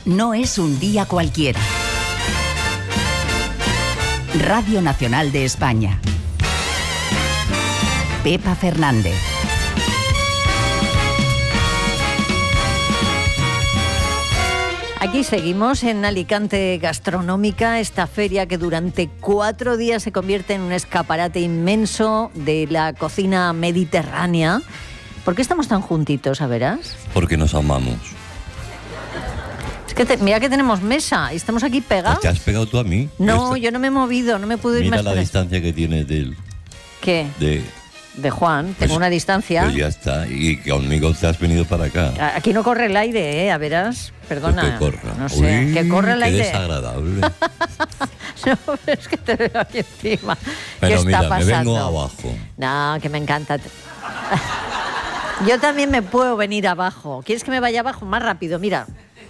no es un día cualquiera. Radio Nacional de España. Pepa Fernández. Aquí seguimos en Alicante Gastronómica, esta feria que durante 4 días se convierte en un escaparate inmenso de la cocina mediterránea. ¿Por qué estamos tan juntitos, a verás? Porque nos amamos. Es que mira que tenemos mesa y estamos aquí pegados. ¿Te has pegado tú a mí? No, yo no me he movido, no me puedo ir más. Mira la distancia que tienes de él. ¿Qué? De Juan, tengo una distancia. Pues ya está, y conmigo te has venido para acá. Aquí no corre el aire, a verás, perdona. Pues que corra. No sé, uy, que corre el aire. Qué desagradable. No, es que te veo aquí encima. Pero ¿Qué mira, está pasando? me vengo abajo. No, que me encanta. Yo también me puedo venir abajo. ¿Quieres que me vaya abajo? Más rápido, mira.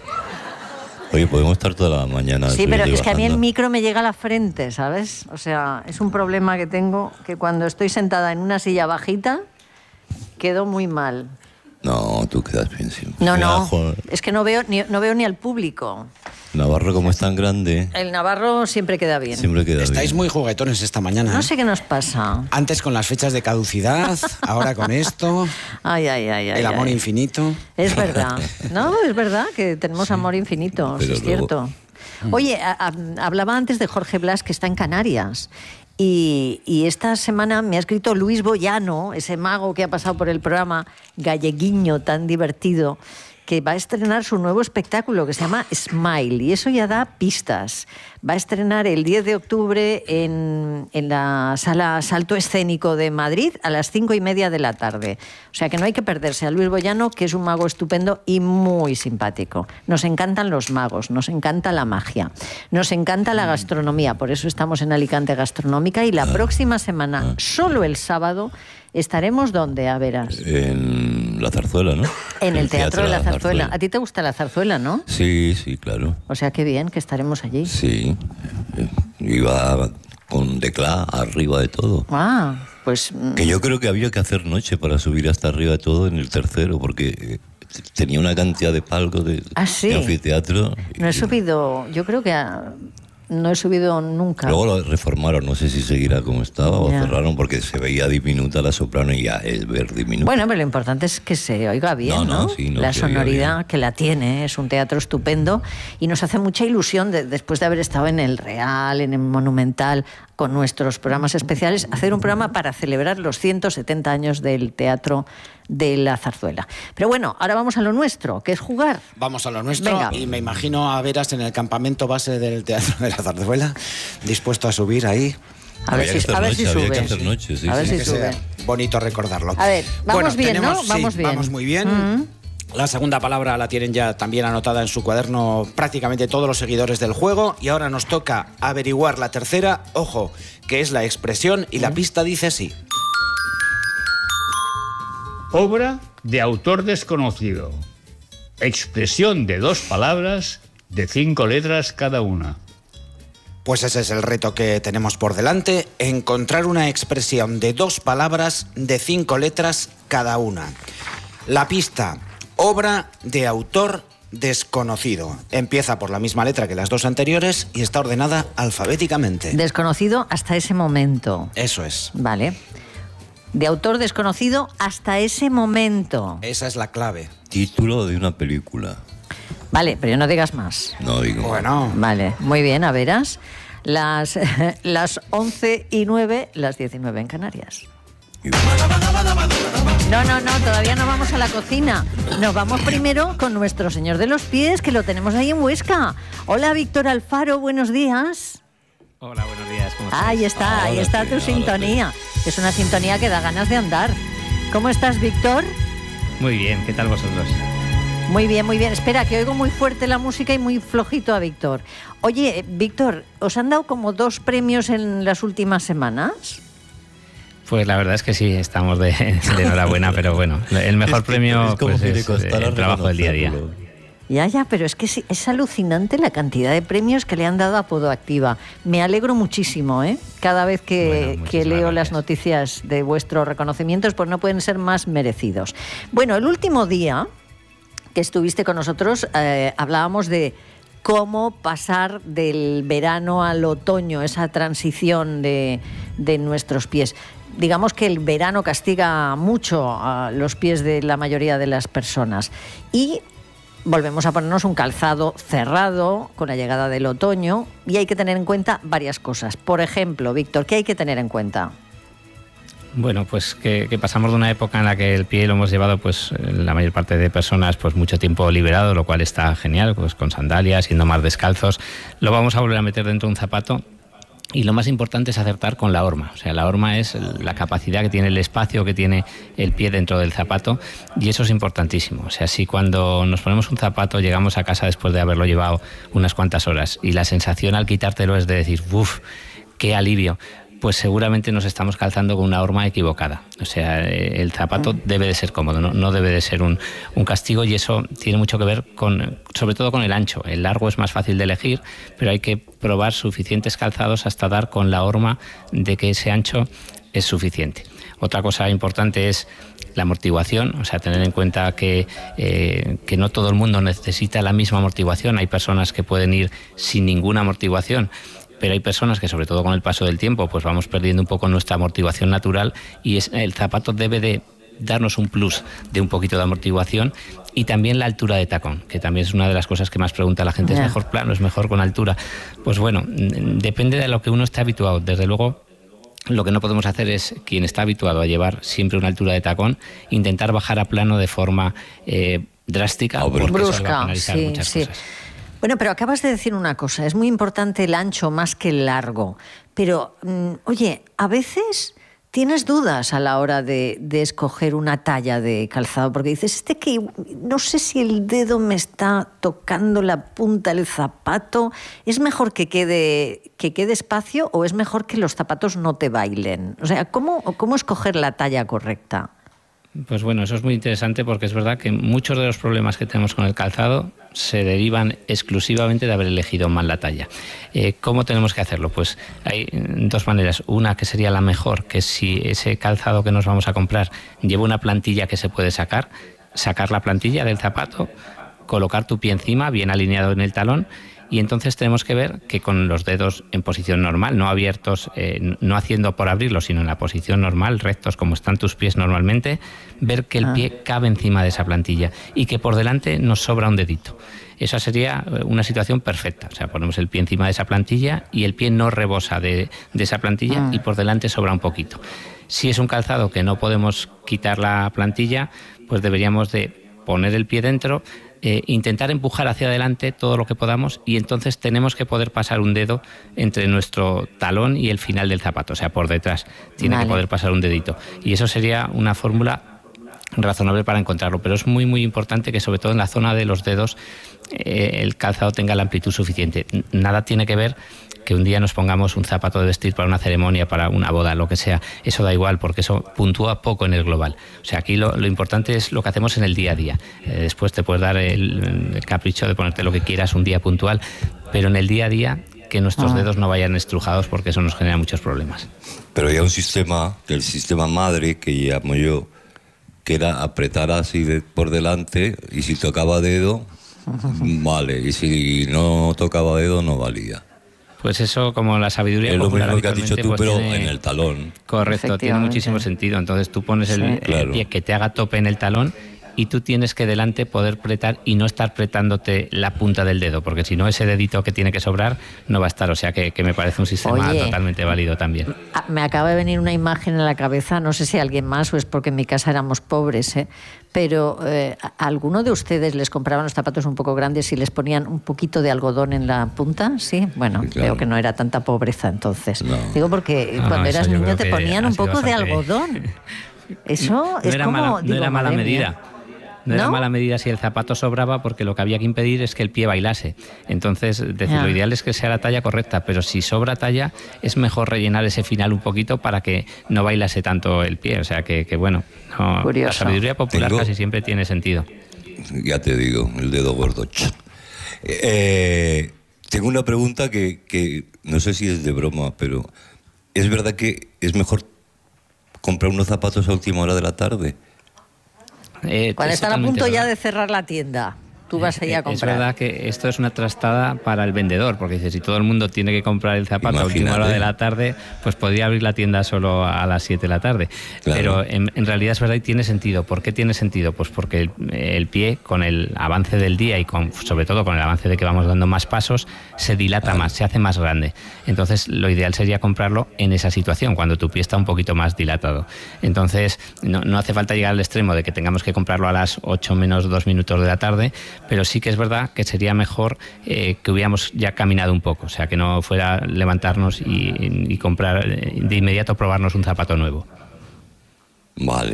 Oye, podemos estar toda la mañana. Sí, pero es que a mí el micro me llega a la frente, ¿sabes? O sea, es un problema que tengo, que cuando estoy sentada en una silla bajita, quedo muy mal. No, tú quedas bien siempre. No, es que no veo ni al público. Navarro, como es tan grande. El Navarro siempre queda bien. Siempre queda bien. Estáis muy juguetones esta mañana. No sé qué nos pasa. Antes con las fechas de caducidad, ahora con esto. Ay. El amor infinito. Es verdad. No, es verdad que tenemos amor infinito, sí, es cierto. Oye, hablaba antes de Jorge Blas, que está en Canarias. Y esta semana me ha escrito Luis Boyano, ese mago que ha pasado por el programa galleguiño tan divertido, que va a estrenar su nuevo espectáculo que se llama Smile, y eso ya da pistas. Va a estrenar el 10 de octubre en la Sala Salto Escénico de Madrid a las 5:30 de la tarde. O sea que no hay que perderse a Luis Boyano, que es un mago estupendo y muy simpático. Nos encantan los magos, nos encanta la magia, nos encanta la gastronomía, por eso estamos en Alicante Gastronómica, y la próxima semana, solo el sábado, estaremos ¿dónde? A verás. En la Zarzuela, ¿no? En el Teatro de la Zarzuela. ¿A ti te gusta la zarzuela, no? Sí, claro. O sea, qué bien que estaremos allí. Sí. Iba con Declá arriba de todo. Ah, pues... Que yo creo que había que hacer noche para subir hasta arriba de todo en el tercero, porque tenía una cantidad de palcos de anfiteatro. No he subido, yo creo que... No he subido nunca. Luego lo reformaron, no sé si seguirá como estaba o cerraron, porque se veía diminuta la soprano y ya es ver diminuta. Bueno, pero lo importante es que se oiga bien, ¿no? La sonoridad que la tiene, es un teatro estupendo y nos hace mucha ilusión, después de haber estado en el Real, en el Monumental, con nuestros programas especiales, hacer un programa para celebrar los 170 años del Teatro de la Zarzuela. Pero bueno, ahora vamos a lo nuestro, que es jugar. Vamos a lo nuestro. Venga. Y me imagino a Veras en el campamento base del Teatro de la Zarzuela, dispuesto a subir ahí. A ver si sube. A ver si sube. Bonito recordarlo. A ver, vamos bien, ¿no? Vamos bien. Vamos muy bien. La segunda palabra la tienen ya también anotada en su cuaderno prácticamente todos los seguidores del juego, y ahora nos toca averiguar la tercera. Ojo, que es la expresión, y la pista dice así. Obra de autor desconocido. Expresión de 2 palabras de 5 letras cada una. Pues ese es el reto que tenemos por delante, encontrar una expresión de 2 palabras de 5 letras cada una. La pista, obra de autor desconocido. Empieza por la misma letra que las 2 anteriores y está ordenada alfabéticamente. Desconocido hasta ese momento. Eso es. Vale. De autor desconocido hasta ese momento. Esa es la clave. Título de una película. Vale, pero no digas más. No digo. Bueno. Vale, muy bien, a verás. Las 11:09, las 19 en Canarias. No, todavía no vamos a la cocina. Nos vamos primero con nuestro señor de los pies, que lo tenemos ahí en Huesca. Hola, Víctor Alfaro, buenos días. Hola, buenos días. ¿Cómo estás? Ahí está tu sintonía. Es una sintonía que da ganas de andar. ¿Cómo estás, Víctor? Muy bien, ¿qué tal vosotros? Muy bien, muy bien. Espera, que oigo muy fuerte la música y muy flojito a Víctor. Oye, Víctor, ¿os han dado como 2 premios en las últimas semanas? Pues la verdad es que sí, estamos de enhorabuena, pero bueno, el mejor premio pues, es el trabajo del día a día. Ya, pero es que es alucinante la cantidad de premios que le han dado a Podoactiva. Me alegro muchísimo, ¿eh? Cada vez que leo las noticias de vuestros reconocimientos, pues no pueden ser más merecidos. Bueno, el último día que estuviste con nosotros, hablábamos de cómo pasar del verano al otoño, esa transición de nuestros pies. Digamos que el verano castiga mucho a los pies de la mayoría de las personas y volvemos a ponernos un calzado cerrado con la llegada del otoño y hay que tener en cuenta varias cosas. Por ejemplo, Víctor, ¿qué hay que tener en cuenta? Bueno, pues que pasamos de una época en la que el pie lo hemos llevado, pues la mayor parte de personas, pues mucho tiempo liberado, lo cual está genial, pues con sandalias, siendo más descalzos. Lo vamos a volver a meter dentro de un zapato. Y lo más importante es acertar con la horma. O sea, la horma es la capacidad que tiene, el espacio que tiene el pie dentro del zapato, y eso es importantísimo. O sea, si cuando nos ponemos un zapato llegamos a casa después de haberlo llevado unas cuantas horas y la sensación al quitártelo es de decir, ¡uf!, qué alivio, pues seguramente nos estamos calzando con una horma equivocada. O sea, el zapato debe de ser cómodo, no debe de ser un castigo, y eso tiene mucho que ver sobre todo con el ancho. El largo es más fácil de elegir, pero hay que probar suficientes calzados hasta dar con la horma de que ese ancho es suficiente. Otra cosa importante es la amortiguación, o sea, tener en cuenta que no todo el mundo necesita la misma amortiguación. Hay personas que pueden ir sin ninguna amortiguación, pero hay personas que, sobre todo con el paso del tiempo, pues vamos perdiendo un poco nuestra amortiguación natural, y el zapato debe de darnos un plus de un poquito de amortiguación, y también la altura de tacón, que también es una de las cosas que más pregunta la gente. ¿Es mejor plano, es mejor con altura? Pues bueno, depende de lo que uno esté habituado. Desde luego, lo que no podemos hacer es, quien está habituado a llevar siempre una altura de tacón, intentar bajar a plano de forma drástica, porque brusca, eso va a penalizar muchas cosas. Bueno, pero acabas de decir una cosa, es muy importante el ancho más que el largo, pero, oye, a veces tienes dudas a la hora de escoger una talla de calzado, porque dices, que no sé si el dedo me está tocando la punta del zapato, ¿es mejor que quede espacio o es mejor que los zapatos no te bailen? O sea, ¿cómo escoger la talla correcta? Pues bueno, eso es muy interesante, porque es verdad que muchos de los problemas que tenemos con el calzado se derivan exclusivamente de haber elegido mal la talla. ¿Cómo tenemos que hacerlo? Pues hay dos maneras. Una, que sería la mejor, que si ese calzado que nos vamos a comprar lleva una plantilla que se puede sacar la plantilla del zapato, colocar tu pie encima, bien alineado en el talón, y entonces tenemos que ver que con los dedos en posición normal, no abiertos, no haciendo por abrirlos, sino en la posición normal, rectos como están tus pies normalmente, ver que el pie cabe encima de esa plantilla y que por delante nos sobra un dedito. Esa sería una situación perfecta. O sea, ponemos el pie encima de esa plantilla y el pie no rebosa de esa plantilla y por delante sobra un poquito. Si es un calzado que no podemos quitar la plantilla, pues deberíamos de poner el pie dentro, intentar empujar hacia adelante todo lo que podamos, y entonces tenemos que poder pasar un dedo entre nuestro talón y el final del zapato, o sea, por detrás tiene que poder pasar un dedito, y eso sería una fórmula razonable para encontrarlo, pero es muy muy importante que sobre todo en la zona de los dedos el calzado tenga la amplitud suficiente. Nada tiene que ver que un día nos pongamos un zapato de vestir para una ceremonia, para una boda, lo que sea, eso da igual, porque eso puntúa poco en el global. O sea, aquí lo importante es lo que hacemos en el día a día. Después te puedes dar el capricho de ponerte lo que quieras un día puntual, pero en el día a día que nuestros dedos no vayan estrujados, porque eso nos genera muchos problemas. Pero hay un sistema, el sistema madre, que llamo yo, que era apretar así por delante, y si tocaba dedo, vale, y si no tocaba dedo, no valía. Pues eso, como la sabiduría popular. Es lo mismo que has dicho tú, pues pero en el talón. Correcto, tiene muchísimo sentido. Entonces tú pones el pie que te haga tope en el talón, y tú tienes que delante poder apretar y no estar apretándote la punta del dedo, porque si no, ese dedito que tiene que sobrar no va a estar. O sea que me parece un sistema totalmente válido también. Me acaba de venir una imagen en la cabeza, no sé si a alguien más o es porque en mi casa éramos pobres, pero ¿a alguno de ustedes les compraban los zapatos un poco grandes y les ponían un poquito de algodón en la punta? Sí, bueno, sí, veo que no era tanta pobreza entonces. No. Digo porque cuando eras niño te ponían un poco de algodón. Eso no es era como... no era mala medida. No era mala medida si el zapato sobraba, porque lo que había que impedir es que el pie bailase. Entonces, lo ideal es que sea la talla correcta, pero si sobra talla, es mejor rellenar ese final un poquito para que no bailase tanto el pie. O sea que bueno, la sabiduría popular casi siempre tiene sentido. Ya te digo, el dedo gordo. Tengo una pregunta que no sé si es de broma, pero ¿es verdad que es mejor comprar unos zapatos a última hora de la tarde? Cuando están a punto ya de cerrar la tienda, tú vas ahí a comprar. Es verdad que esto es una trastada para el vendedor, porque dice, si todo el mundo tiene que comprar el zapato a última hora de la tarde, pues podría abrir la tienda solo a las 7 de la tarde. Claro. Pero en realidad es verdad y tiene sentido. ¿Por qué tiene sentido? Pues porque el pie, con el avance del día y sobre todo con el avance de que vamos dando más pasos, se dilata más, se hace más grande. Entonces, lo ideal sería comprarlo en esa situación, cuando tu pie está un poquito más dilatado. Entonces, no hace falta llegar al extremo de que tengamos que comprarlo a las 8 menos 2 minutos de la tarde, pero sí que es verdad que sería mejor que hubiéramos ya caminado un poco, o sea, que no fuera levantarnos y comprar de inmediato, probarnos un zapato nuevo. Vale.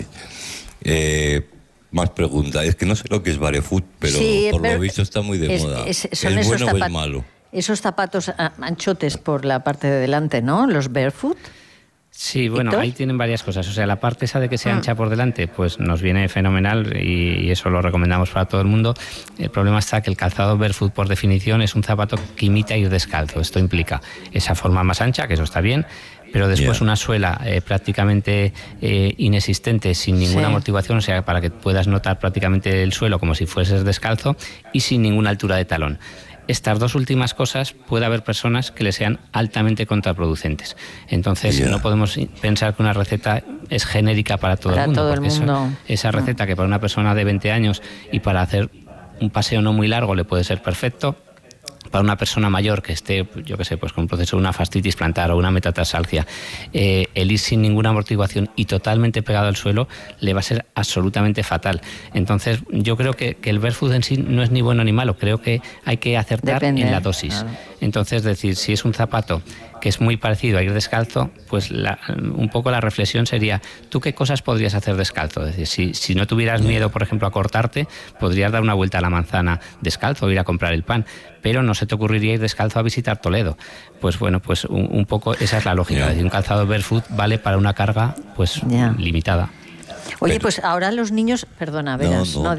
Más preguntas. Es que no sé lo que es barefoot, pero sí, por lo visto está muy de moda. ¿Es bueno o es malo? Esos zapatos anchotes por la parte de delante, ¿no? Los barefoot. Sí, bueno, ahí tienen varias cosas. O sea, la parte esa de que sea ancha por delante, pues nos viene fenomenal y eso lo recomendamos para todo el mundo. El problema está que el calzado barefoot, por definición, es un zapato que imita ir descalzo. Esto implica esa forma más ancha, que eso está bien, pero después una suela prácticamente inexistente, sin ninguna amortiguación, o sea, para que puedas notar prácticamente el suelo como si fueses descalzo y sin ninguna altura de talón. Estas dos últimas cosas puede haber personas que le sean altamente contraproducentes. Entonces no podemos pensar que una receta es genérica para todo el mundo. Esa receta que para una persona de 20 años y para hacer un paseo no muy largo le puede ser perfecto, para una persona mayor que esté, yo qué sé, pues con un proceso de una fascitis plantar o una metatarsalgia, el ir sin ninguna amortiguación y totalmente pegado al suelo le va a ser absolutamente fatal. Entonces, yo creo que el barefoot en sí no es ni bueno ni malo, creo que hay que acertar en la dosis. Claro. Entonces, decir, si es un zapato que es muy parecido a ir descalzo, pues un poco la reflexión sería, ¿tú qué cosas podrías hacer descalzo? Es decir, si no tuvieras miedo, por ejemplo, a cortarte, podrías dar una vuelta a la manzana descalzo o ir a comprar el pan, pero no se te ocurriría ir descalzo a visitar Toledo. Pues bueno, pues un poco esa es la lógica. Es decir, un calzado barefoot vale para una carga pues limitada. Oye, pues ahora los niños, perdona, verás, los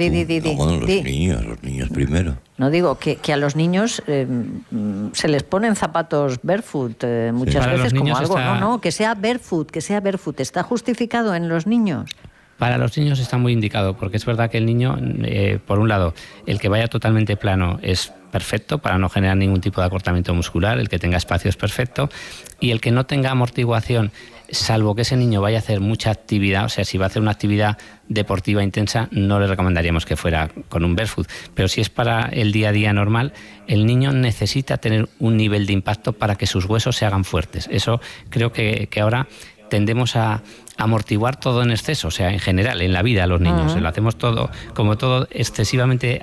niños primero. No digo que a los niños se les ponen zapatos barefoot muchas veces como algo, que sea barefoot, ¿está justificado en los niños? Para los niños está muy indicado, porque es verdad que el niño, por un lado, el que vaya totalmente plano es perfecto para no generar ningún tipo de acortamiento muscular, el que tenga espacio es perfecto, y el que no tenga amortiguación, salvo que ese niño vaya a hacer mucha actividad, o sea, si va a hacer una actividad deportiva intensa, no le recomendaríamos que fuera con un barefoot. Pero si es para el día a día normal, el niño necesita tener un nivel de impacto para que sus huesos se hagan fuertes. Eso creo que ahora tendemos a amortiguar todo en exceso, o sea, en general, en la vida los niños, lo hacemos todo, como todo excesivamente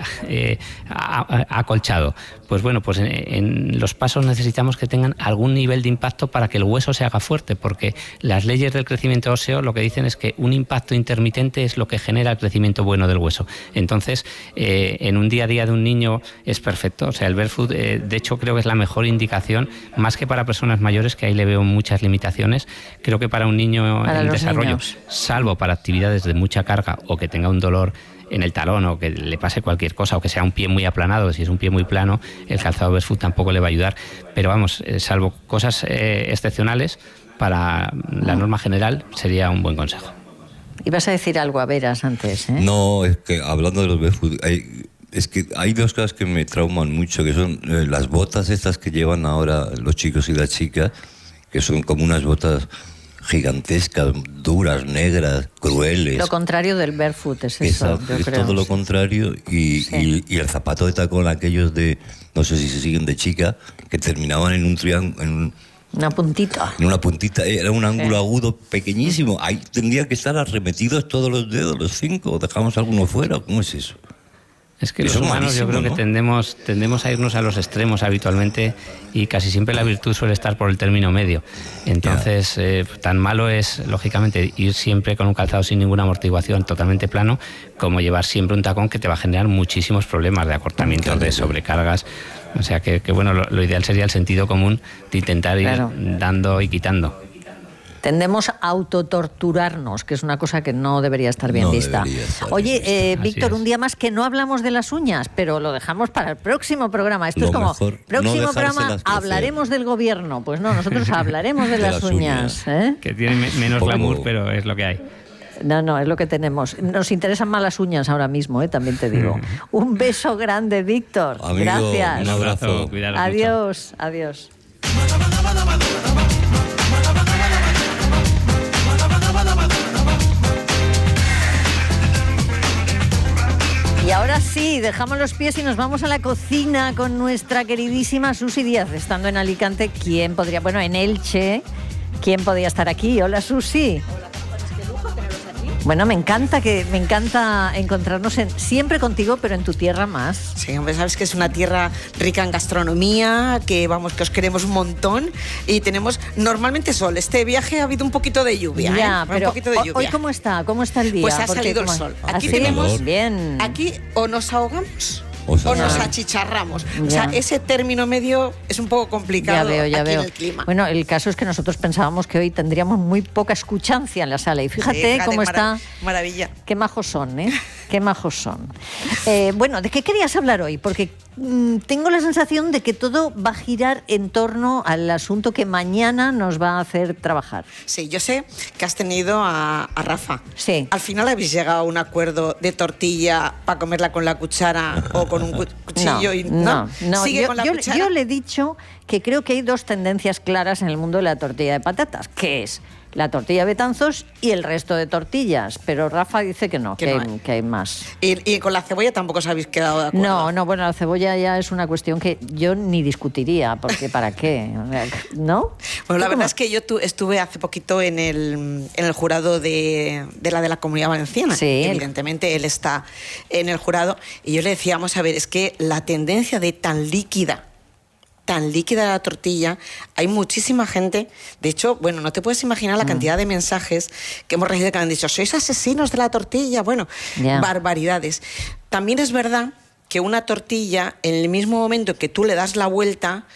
acolchado. Pues bueno, pues en los pasos necesitamos que tengan algún nivel de impacto para que el hueso se haga fuerte, porque las leyes del crecimiento óseo lo que dicen es que un impacto intermitente es lo que genera el crecimiento bueno del hueso. Entonces, en un día a día de un niño es perfecto, o sea, el barefoot, de hecho, creo que es la mejor indicación, más que para personas mayores, que ahí le veo muchas limitaciones, creo que para un niño en desarrollo, salvo para actividades de mucha carga o que tenga un dolor en el talón o que le pase cualquier cosa o que sea un pie muy aplanado, si es un pie muy plano, el calzado barefoot tampoco le va a ayudar. Pero vamos, salvo cosas excepcionales, para la norma general sería un buen consejo. Ibas a decir algo a Veras antes, ¿eh? No, es que hablando de los barefoot, es que hay dos cosas que me trauman mucho, que son las botas estas que llevan ahora los chicos y las chicas, que son como unas botas gigantescas, duras, negras, crueles. Lo contrario del barefoot es eso. Exacto, yo creo. Todo lo contrario. Y el zapato de tacón, aquellos de, no sé si se siguen de chica, que terminaban en un triángulo, una puntita. En una puntita, era un ángulo agudo pequeñísimo. Ahí tendrían que estar arremetidos todos los dedos, los 5, o dejamos alguno fuera. ¿Cómo es eso? Es que los humanos yo creo que tendemos a irnos a los extremos habitualmente y casi siempre la virtud suele estar por el término medio. Entonces, tan malo es, lógicamente, ir siempre con un calzado sin ninguna amortiguación, totalmente plano, como llevar siempre un tacón que te va a generar muchísimos problemas de acortamiento, de sobrecargas. O sea que bueno, lo ideal sería el sentido común de intentar ir dando y quitando. Tendemos a autotorturarnos, que es una cosa que no debería estar bien vista. Oye, Víctor, un día más que no hablamos de las uñas, pero lo dejamos para el próximo programa. Esto es como, próximo programa hablaremos del gobierno. Pues no, nosotros hablaremos de las uñas. Que tienen menos glamour, pero es lo que hay. No, es lo que tenemos. Nos interesan más las uñas ahora mismo, también te digo. Un beso grande, Víctor. Amigo, gracias. un abrazo. Cuidaros Adiós, adiós. Y ahora sí, dejamos los pies y nos vamos a la cocina con nuestra queridísima Susi Díaz. Estando en Alicante, ¿quién podría? Bueno, en Elche, ¿quién podía estar aquí? Hola, Susi. Bueno, me encanta encontrarnos siempre contigo, pero en tu tierra más. Sí, hombre, sabes que es una tierra rica en gastronomía, que os queremos un montón y tenemos normalmente sol. Este viaje ha habido un poquito de lluvia. Ya, pero un poquito de lluvia. ¿Hoy cómo está? ¿Cómo está el día? Pues ha salido el sol. Aquí tenemos, bien. Aquí o nos ahogamos O sea, o nos achicharramos. O sea, ese término medio es un poco complicado ya aquí veo. en el clima. Bueno, el caso es que nosotros pensábamos que hoy tendríamos muy poca escuchancia en la sala y fíjate cómo está. Maravilla. Qué majos son, ¿eh? Qué majos son. Bueno, ¿de qué querías hablar hoy? Porque tengo la sensación de que todo va a girar en torno al asunto que mañana nos va a hacer trabajar. Sí, yo sé que has tenido a Rafa. Sí. Al final habéis llegado a un acuerdo de tortilla para comerla con la cuchara o con un cuchillo. No. Sigue con la cuchara. Yo le he dicho que creo que hay dos tendencias claras en el mundo de la tortilla de patatas, que es la tortilla de Betanzos y el resto de tortillas, pero Rafa dice que no, que hay más. Y con la cebolla tampoco os habéis quedado de acuerdo. No, bueno, la cebolla ya es una cuestión que yo ni discutiría, porque ¿para qué? ¿No? Bueno, la verdad es que yo estuve hace poquito en el jurado de la Comunidad Valenciana. Sí. Evidentemente él está en el jurado y yo le decía, vamos a ver, es que la tendencia de tan líquida la tortilla, hay muchísima gente, de hecho, bueno, no te puedes imaginar la cantidad de mensajes que hemos recibido que han dicho, sois asesinos de la tortilla, bueno, barbaridades. También es verdad que una tortilla, en el mismo momento que tú le das la vuelta,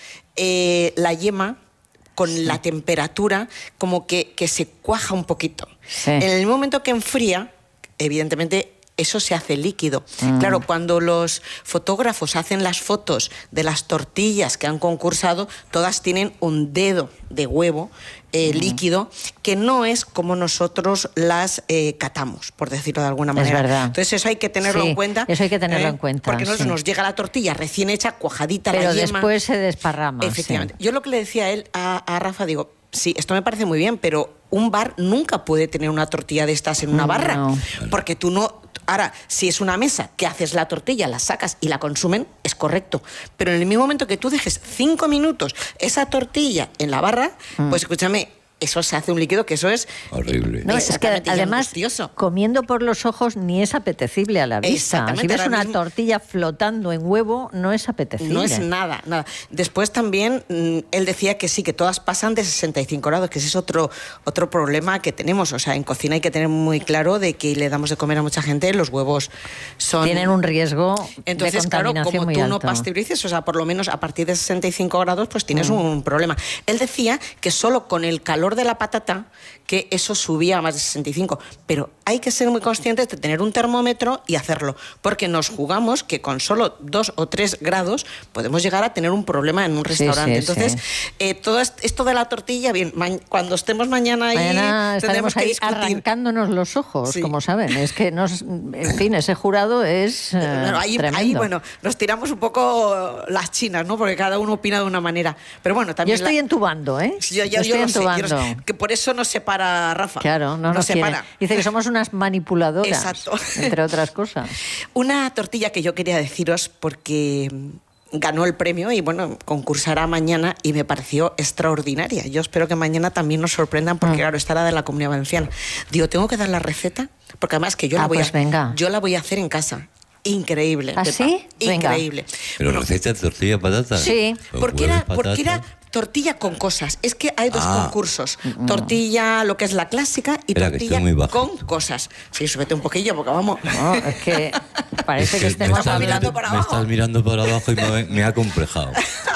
la yema, con la temperatura, como que se cuaja un poquito. Sí. En el momento que enfría, evidentemente, eso se hace líquido. Claro, cuando los fotógrafos hacen las fotos de las tortillas que han concursado, todas tienen un dedo de huevo líquido, que no es como nosotros las catamos, por decirlo de alguna manera. Es verdad. Entonces eso hay que tenerlo en cuenta. Eso hay que tenerlo en cuenta. Porque nos llega la tortilla recién hecha, cuajadita, pero la yema. Pero después se desparrama. Efectivamente. Sí. Yo lo que le decía a él, a Rafa, digo, sí, esto me parece muy bien, pero un bar nunca puede tener una tortilla de estas en una barra. No. Porque tú no... Ahora, si es una mesa que haces la tortilla, la sacas y la consumen, es correcto. Pero en el mismo momento que tú dejes 5 minutos esa tortilla en la barra, pues escúchame, eso se hace un líquido que eso es horrible. No, es que además comiendo por los ojos ni es apetecible a la vista. Si ves una tortilla flotando en huevo, no es apetecible. No es nada. Después también él decía que sí, que todas pasan de 65 grados, que ese es otro problema que tenemos. O sea, en cocina hay que tener muy claro de que le damos de comer a mucha gente, los huevos tienen un riesgo entonces, de contaminación claro, como muy tú alto. No pasteurices, o sea, por lo menos a partir de 65 grados, pues tienes un problema. Él decía que solo con el calor de la patata, que eso subía a más de 65, pero hay que ser muy conscientes de tener un termómetro y hacerlo, porque nos jugamos que con solo 2 o 3 grados podemos llegar a tener un problema en un restaurante. Entonces, todo esto de la tortilla, bien, cuando estemos mañana estaremos ahí arrancándonos los ojos, como saben. Es que en fin, ese jurado es tremendo. Ahí, bueno, nos tiramos un poco las chinas, ¿no? Porque cada uno opina de una manera. Pero bueno, también yo estoy en tu bando, ¿eh? Yo estoy en tu bando. Que por eso nos separa Rafa. Claro, no nos separa. Dice que somos unas manipuladoras. Exacto. Entre otras cosas. Una tortilla que yo quería deciros porque ganó el premio y bueno, concursará mañana y me pareció extraordinaria. Yo espero que mañana también nos sorprendan porque claro, estará de la Comunidad Valenciana. Digo, tengo que dar la receta porque además que yo la voy a hacer en casa. Increíble. ¿Ah, sí? Increíble. ¿Pero receta de tortilla de patata? Sí, porque era tortilla con cosas. Es que hay dos concursos. Tortilla, lo que es la clásica, y tortilla con cosas. Sí, súbete un poquillo, porque vamos. No, es que parece que estemos mirando para abajo. Me estás mirando para abajo y me ha complejado.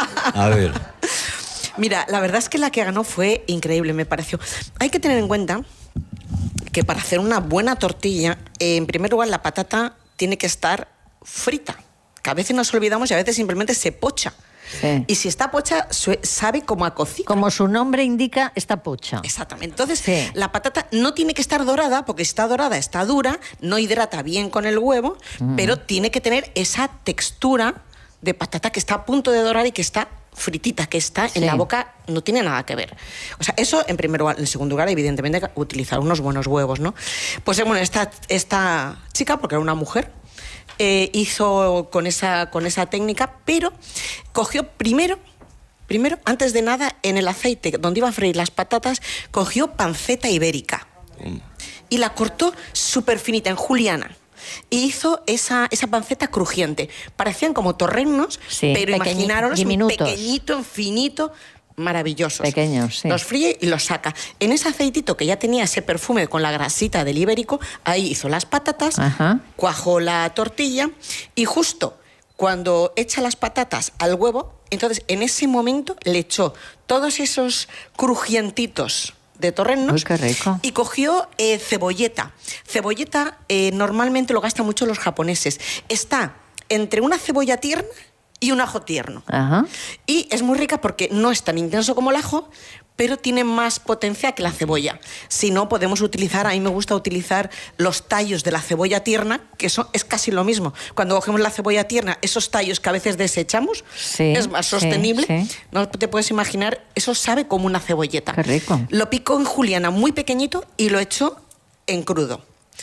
A ver. Mira, la verdad es que la que ganó fue increíble, me pareció. Hay que tener en cuenta que para hacer una buena tortilla, en primer lugar, la patata tiene que estar frita, que a veces nos olvidamos y a veces simplemente se pocha. Sí. Y si está pocha, sabe como a cocido. Como su nombre indica, está pocha. Exactamente. Entonces, Sí. la patata no tiene que estar dorada, porque si está dorada está dura, no hidrata bien con el huevo, pero tiene que tener esa textura de patata que está a punto de dorar y que está fritita, que está Sí. en la boca, no tiene nada que ver. O sea, eso en primer lugar. En segundo lugar, evidentemente, utilizar unos buenos huevos, ¿no? Pues bueno, esta chica, porque era una mujer, hizo con esa técnica, pero cogió primero, antes de nada, en el aceite donde iba a freír las patatas, cogió panceta ibérica y la cortó súper finita, en juliana. Y hizo esa panceta crujiente. Parecían como torrenos, Sí, pero imaginaros un diminutos. pequeñito, finito, maravillosos. Pequeños, sí. Los fríe y los saca. En ese aceitito que ya tenía ese perfume con la grasita del ibérico, ahí hizo las patatas, Ajá. cuajó la tortilla y justo cuando echa las patatas al huevo, entonces en ese momento le echó todos esos crujientitos de torrenos. Uy, qué rico. Y cogió cebolleta. Cebolleta normalmente lo gastan mucho los japoneses. Está entre una cebolla tierna y un ajo tierno. Ajá. Y es muy rica porque no es tan intenso como el ajo, pero tiene más potencia que la cebolla. Si no, podemos utilizar, a mí me gusta utilizar los tallos de la cebolla tierna, que es casi lo mismo. Cuando cogemos la cebolla tierna, esos tallos que a veces desechamos, Sí, es más sí, sostenible. sí. No te puedes imaginar, eso sabe como una cebolleta. Qué rico. Lo picó en juliana muy pequeñito y lo echó en crudo.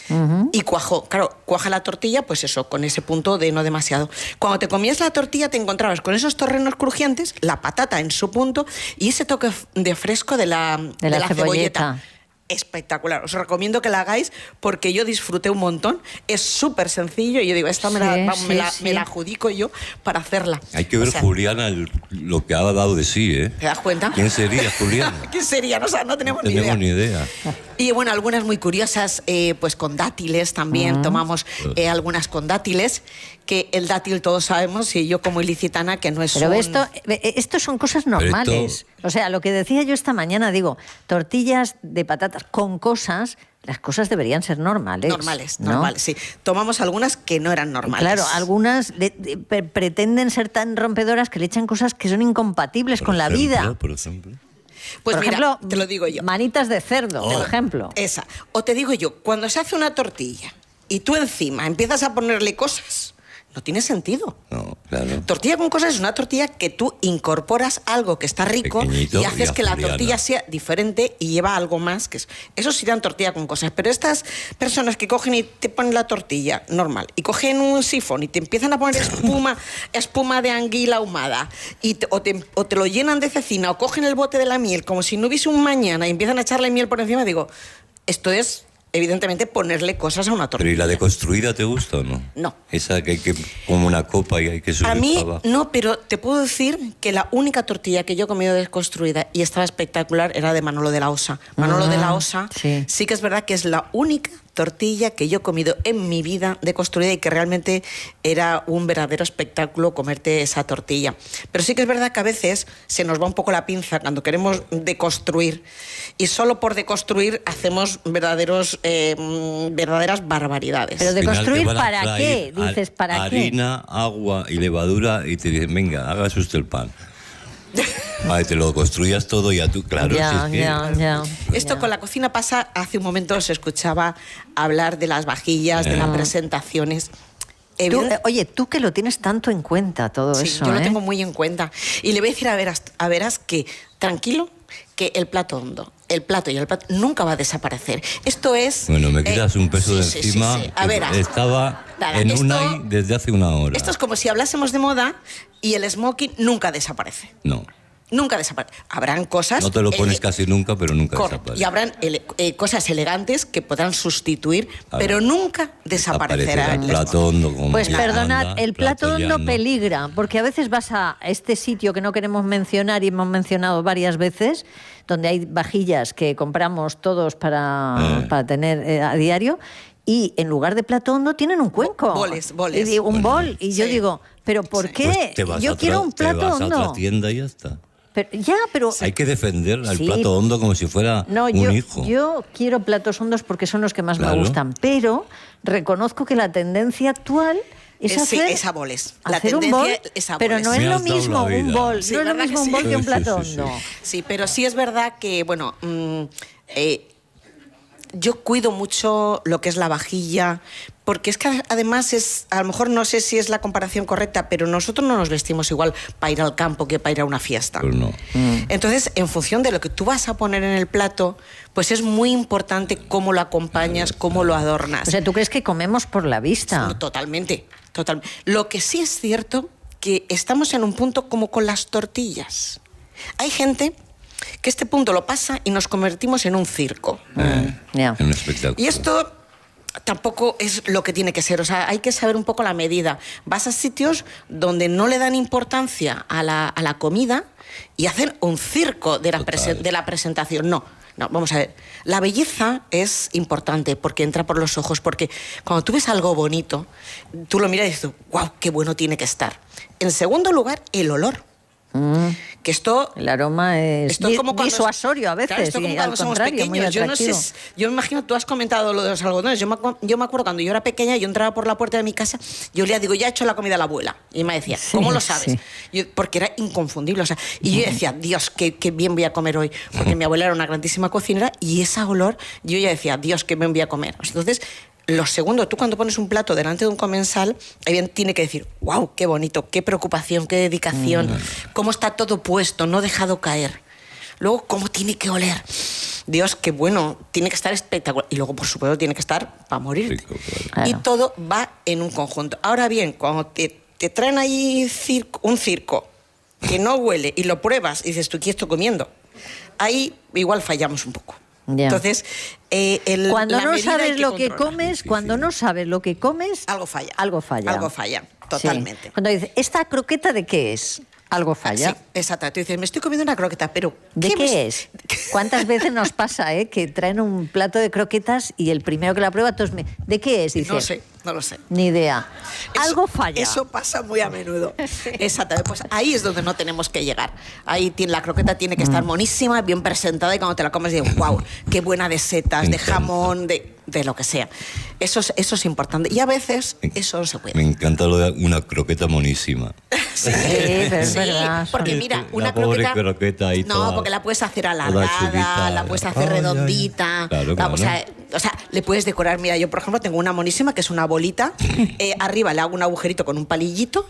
Y cuajó. Claro, cuaja la tortilla, pues eso, con ese punto de no demasiado. Cuando te comías la tortilla te encontrabas con esos torrenos crujientes, la patata en su punto y ese toque de fresco de la cebolleta. Espectacular. Os recomiendo que la hagáis porque yo disfruté un montón. Es súper sencillo y yo digo, esta me la adjudico yo para hacerla. Hay que ver, O sea, Juliana, lo que ha dado de sí, ¿eh? ¿te das cuenta? ¿Quién sería Juliana? ¿Quién sería? No, o sea, no tenemos No tenemos ni idea. Y bueno, algunas muy curiosas, pues con dátiles también, tomamos algunas con dátiles, que el dátil todos sabemos, y yo como ilicitana, que no es Pero un... esto son cosas normales. O sea, lo que decía yo esta mañana, digo, tortillas de patatas con cosas, las cosas deberían ser normales. ¿no? Normales, sí. Tomamos algunas que no eran normales. Claro, algunas pretenden ser tan rompedoras que le echan cosas que son incompatibles con la vida. Por ejemplo. Pues por mira, ejemplo, te lo digo yo. Manitas de cerdo, por ejemplo. Esa. O te digo yo, cuando se hace una tortilla y tú encima empiezas a ponerle cosas, no tiene sentido. No, claro. Tortilla con cosas es una tortilla que tú incorporas algo que está rico Pequeñito y haces y que la juliana. tortilla sea diferente y lleva algo más. Eso sería tortilla con cosas. Pero estas personas que cogen y te ponen la tortilla normal y cogen un sifón y te empiezan a poner espuma de anguila ahumada o te lo llenan de cecina o cogen el bote de la miel como si no hubiese un mañana y empiezan a echarle miel por encima, digo, esto es... evidentemente ponerle cosas a una tortilla. Pero ¿y la deconstruida te gusta o no? No. Esa que hay que, como una copa y hay que subir A mí para abajo. no, pero te puedo decir que la única tortilla que yo he comido desconstruida y estaba espectacular era de Manolo de la Osa. Manolo de la Osa sí que es verdad que es la única tortilla que yo he comido en mi vida deconstruida y que realmente era un verdadero espectáculo comerte esa tortilla. Pero sí que es verdad que a veces se nos va un poco la pinza cuando queremos deconstruir y solo por deconstruir hacemos verdaderas barbaridades. Pero Al final deconstruir, te van a ¿para traer qué? Dices, ¿para qué? harina, agua y levadura y te dicen, venga, hagas usted el pan. Vale, te lo construyas todo y a tú, claro. Ya, si es que- ya. Esto con la cocina pasa, hace un momento se escuchaba hablar de las vajillas, de las presentaciones. Oye, tú que lo tienes tanto en cuenta todo Sí, eso, yo lo ¿eh? tengo muy en cuenta. Y le voy a decir a Veras que, tranquilo, que el plato hondo, el plato y el plato nunca va a desaparecer. Esto es... Bueno, me quitas un peso de sí, encima. sí. A que Veras. Estaba Nada, en esto- Unai desde hace una hora. Esto es como si hablásemos de moda y el smoking nunca desaparece. No, Nunca desaparece. Habrán cosas... no te lo pones casi nunca, pero nunca Correcto. desaparece. Y habrán cosas elegantes que podrán sustituir, pero nunca desaparecerán. El plato hondo como Pues Dios perdonad, manda, el plato hondo llano. peligra, porque a veces vas a este sitio que no queremos mencionar y hemos mencionado varias veces, donde hay vajillas que compramos todos para tener a diario, y en lugar de plato hondo tienen un cuenco. Boles. Y digo, un Bueno, bol. Y yo sí. digo, ¿pero por Sí. qué? Pues te vas Yo a quiero un plato te vas a hondo. otra tienda y ya está. Pero... Hay que defender al Sí. plato hondo como si fuera No, un hijo. yo quiero platos hondos porque son los que más me Claro. gustan, pero reconozco que la tendencia actual es a boles. La hacer un tendencia bol, es a pero boles. no es Me lo has dado mismo la un vida. bol, Sí, no es lo ¿verdad mismo que un bol sí? que un Sí, sí, plato sí. hondo. Sí, pero sí es verdad que, bueno, yo cuido mucho lo que es la vajilla, porque es que además es, a lo mejor no sé si es la comparación correcta, pero nosotros no nos vestimos igual para ir al campo que para ir a una fiesta. Pues no. Entonces, en función de lo que tú vas a poner en el plato, pues es muy importante cómo lo acompañas, cómo lo adornas. O sea, ¿tú crees que comemos por la vista? No, totalmente. Lo que sí es cierto que estamos en un punto como con las tortillas. Hay gente que este punto lo pasa y nos convertimos en un circo. Ya. En un espectáculo. Y esto tampoco es lo que tiene que ser. O sea, hay que saber un poco la medida. Vas a sitios donde no le dan importancia a la comida y hacen un circo de la presentación. No, vamos a ver. La belleza es importante porque entra por los ojos, porque cuando tú ves algo bonito, tú lo miras y dices, wow, qué bueno tiene que estar. En segundo lugar, el olor. Que esto... El aroma es como cuando disuasorio a veces, claro, esto como y cuando al somos contrario, muy pequeños. Yo no sé, atractivo. yo me imagino, tú has comentado lo de los algodones. Yo me acuerdo cuando yo era pequeña, yo entraba por la puerta de mi casa, yo le digo, ya he hecho la comida a la abuela. Y me decía, Sí, ¿cómo lo sabes? sí. Porque era inconfundible. O sea, y yo decía, Dios, qué bien voy a comer hoy. Porque mi abuela era una grandísima cocinera y ese olor, yo ya decía, Dios, qué bien voy a comer. Entonces, lo segundo, tú cuando pones un plato delante de un comensal, alguien tiene que decir, wow, qué bonito, qué preocupación, qué dedicación, cómo está todo puesto, no dejado caer. Luego, cómo tiene que oler. Dios, qué bueno, tiene que estar espectacular. Y luego, por supuesto, tiene que estar para morir. Rico, claro. Y todo va en un conjunto. Ahora bien, cuando te traen ahí un circo que no huele y lo pruebas y dices, ¿tú qué estoy comiendo? Ahí igual fallamos un poco. Ya. Entonces, Cuando la no medida sabes hay que lo que controlar. comes, cuando no sabes lo que comes, Algo falla. Algo falla. Algo falla, totalmente. Sí. Cuando dices, ¿esta croqueta de qué es? Algo falla. Sí, exacto. Tú dices, me estoy comiendo una croqueta, pero ¿De qué me- es? ¿Cuántas veces nos pasa, que traen un plato de croquetas y el primero que la prueba, todos ¿de qué es? Dice, No sé, no lo sé. Ni idea. Eso- Algo falla. Eso pasa muy a menudo. Exactamente. Pues ahí es donde no tenemos que llegar. Ahí la croqueta tiene que estar monísima, bien presentada, y cuando te la comes dices, wow, qué buena de setas, Me de encanta. jamón, de lo que sea. Eso es importante. Y a veces eso no se Me puede. encanta lo de una croqueta monísima. Sí, pero es sí, verdad, porque son- mira, La una pobre croqueta... croqueta ahí no, toda- porque la puedes hacer toda alargada, chulita. la puedes hacer Ay, ay. redondita. Claro, claro. O sea, le puedes decorar. Mira, yo, por ejemplo, tengo una monísima que es una bolita. Arriba le hago un agujerito con un palillito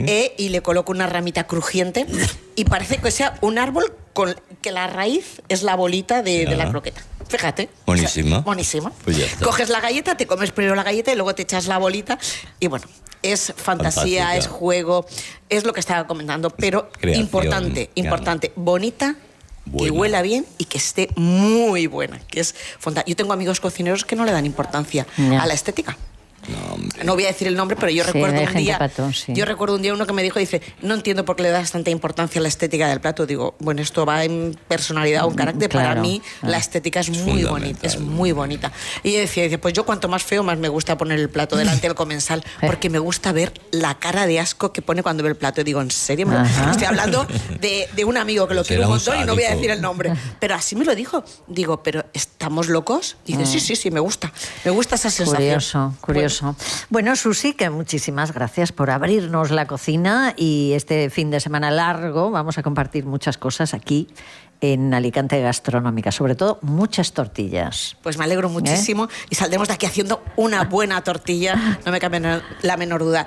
y le coloco una ramita crujiente y parece que sea un árbol con que la raíz es la bolita de Ya. la croqueta. Fíjate. Monísima. O sea, monísima. Pues ya está. Coges la galleta, te comes primero la galleta y luego te echas la bolita. Y bueno, es fantasía, Fantástica. es juego, es lo que estaba comentando, pero Creación, importante, bonita, que Buena. huela bien y que esté muy buena. Que es yo tengo amigos cocineros que no le dan importancia Ya. a la estética. No, hombre. No voy a decir el nombre, pero yo Sí, recuerdo hay un gente día. patón, sí. Yo recuerdo un día uno que me dijo, dice, no entiendo por qué le das tanta importancia a la estética del plato. Digo, bueno, esto va en personalidad o en carácter. Para Claro. mí, la estética es muy bonita, fundamental. es muy bonita. Y dice, pues yo cuanto más feo, más me gusta poner el plato delante del comensal, porque me gusta ver la cara de asco que pone cuando ve el plato. Y digo, ¿en serio? Ajá. Estoy hablando de un amigo que lo quiero un Será un montón y no voy a sádico. decir el nombre. Pero así me lo dijo. Digo, ¿pero estamos locos? Dice, sí, me gusta. Me gusta esa sensación. Curioso. Bueno, Susi, que muchísimas gracias por abrirnos la cocina, y este fin de semana largo vamos a compartir muchas cosas aquí en Alicante Gastronómica, sobre todo muchas tortillas. Pues me alegro muchísimo y saldremos de aquí haciendo una buena tortilla, no me cabe la menor duda.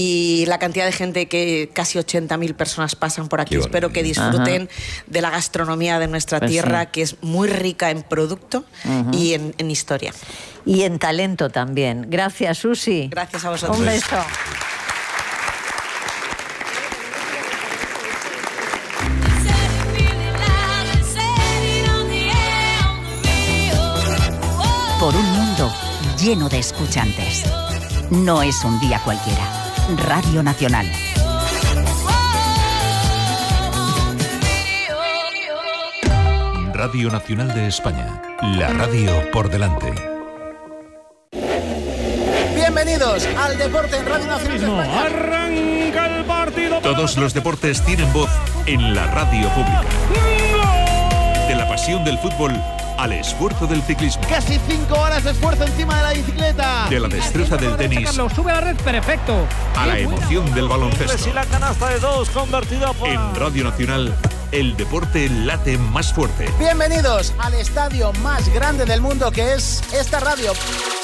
Y la cantidad de gente, que casi 80.000 personas pasan por aquí, Qué espero que barbaridad. disfruten de la gastronomía de nuestra Pues tierra, sí. que es muy rica en producto y en historia. Y en talento también. Gracias, Susi. Gracias a vosotros. Un beso. Por un mundo lleno de escuchantes. No es un día cualquiera. Radio Nacional. Radio Nacional de España. La radio por delante. Bienvenidos al Deporte en Radio Nacional de España. Arranca el partido. Todos los deportes tienen voz en la radio pública. De la pasión del fútbol al esfuerzo del ciclismo. Casi 5 horas de esfuerzo encima de la bicicleta. De la destreza del tenis. Sube a la red, perfecto. A la emoción del baloncesto. Y la canasta de 2 convertida por... En Radio Nacional, el deporte late más fuerte. Bienvenidos al estadio más grande del mundo, que es esta radio.